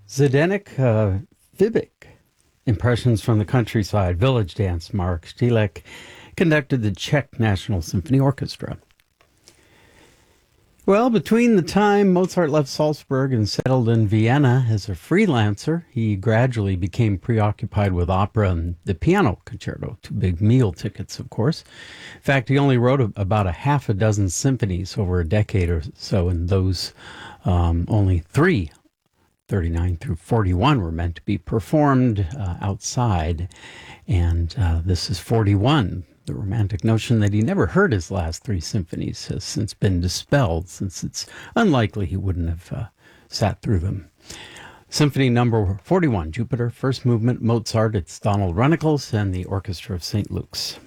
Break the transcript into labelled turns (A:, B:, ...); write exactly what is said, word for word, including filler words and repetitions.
A: Zdenek uh, Fibic, Impressions from the Countryside, Village Dance. Mark Stilek conducted the Czech National Symphony Orchestra. Well, between the time Mozart left Salzburg and settled in Vienna as a freelancer, he gradually became preoccupied with opera and the piano concerto, two big meal tickets, of course. In fact, he only wrote a, about a half a dozen symphonies over a decade or so, and those um, only three, thirty-nine through forty-one, were meant to be performed uh, outside, and uh, this is forty-one. The romantic notion that he never heard his last three symphonies has since been dispelled, since it's unlikely he wouldn't have uh, sat through them. Symphony number forty-one, Jupiter, first movement, Mozart. It's Donald Runnicles and the Orchestra of Saint Luke's.